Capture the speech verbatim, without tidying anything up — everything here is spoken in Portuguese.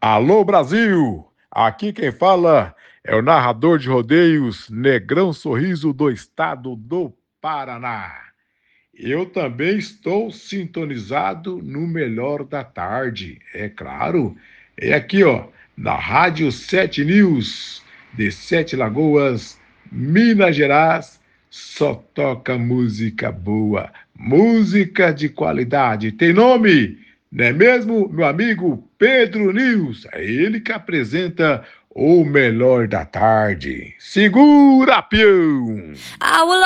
Alô, Brasil! Aqui quem fala é o narrador de rodeios Negrão Sorriso do estado do Paraná. Eu também estou sintonizado no melhor da tarde, é claro. É aqui, ó, na Rádio Sete News, de Sete Lagoas, Minas Gerais. Só toca música boa, música de qualidade. Tem nome, não é mesmo, meu amigo Pedro News? É ele que apresenta o melhor da tarde. Segura, peão! I will